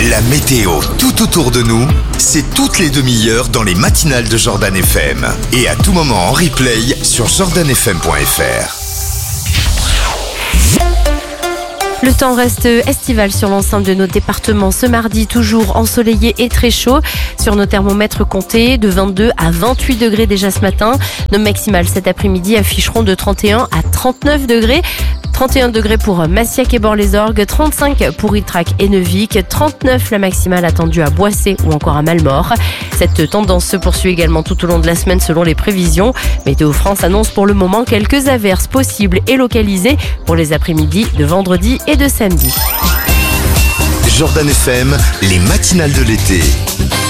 La météo tout autour de nous, c'est toutes les demi-heures dans les matinales de Jordan FM. Et à tout moment en replay sur jordanfm.fr. Le temps reste estival sur l'ensemble de nos départements ce mardi, toujours ensoleillé et très chaud. Sur nos thermomètres comptés de 22 à 28 degrés déjà ce matin. Nos maximales cet après-midi afficheront de 31 à 39 degrés. 31 degrés pour Massiac et Bord-les-Orgues, 35 pour Ytrac et Neuvic, 39 la maximale attendue à Boissé ou encore à Malmort. Cette tendance se poursuit également tout au long de la semaine selon les prévisions. Météo France annonce pour le moment quelques averses possibles et localisées pour les après-midi de vendredi et de samedi. Jordan FM, les matinales de l'été.